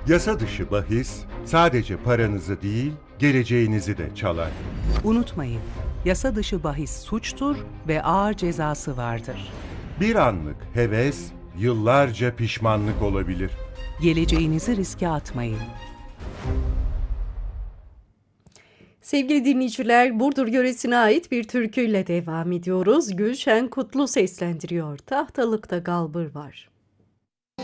Yasa dışı bahis sadece paranızı değil, geleceğinizi de çalar. Unutmayın, yasa dışı bahis suçtur ve ağır cezası vardır. Bir anlık heves, yıllarca pişmanlık olabilir. Geleceğinizi riske atmayın. Sevgili dinleyiciler, Burdur yöresine ait bir türküyle devam ediyoruz. Gülşen Kutlu seslendiriyor. Tahtalıkta galbur var.